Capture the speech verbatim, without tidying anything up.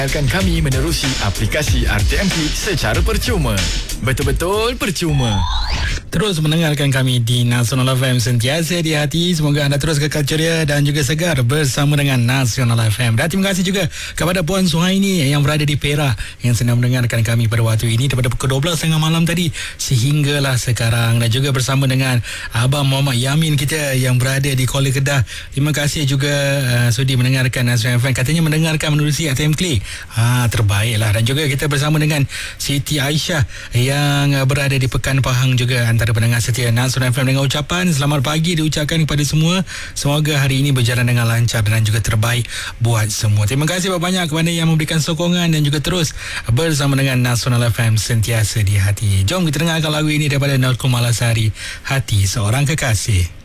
Dengarkan kami menerusi aplikasi R T M P secara percuma. Betul-betul percuma. Terus mendengarkan kami di Nasional F M, sentiasa di hati. Semoga anda terus kekal ceria dan juga segar bersama dengan Nasional F M. Dan terima kasih juga kepada Puan Suhaini yang berada di Perak yang sedang mendengarkan kami pada waktu ini daripada pukul dua belas tiga puluh malam tadi sehinggalah sekarang. Dan juga bersama dengan Abang Muhammad Yamin kita yang berada di Kuala Kedah. Terima kasih juga uh, sudi mendengarkan Nasional F M. Katanya mendengarkan menerusi A T M Klik. Ah, terbaiklah. Dan juga kita bersama dengan Siti Aisyah yang uh, berada di Pekan Pahang juga, antara pendengar setia Nasional F M, dengan ucapan selamat pagi diucapkan kepada semua. Semoga hari ini berjalan dengan lancar dan juga terbaik buat semua. Terima kasih banyak kepada yang memberikan sokongan dan juga terus bersama dengan Nasional F M, sentiasa di hati. Jom kita dengarkan lagu ini daripada Nalko Malasari, Hati Seorang Kekasih.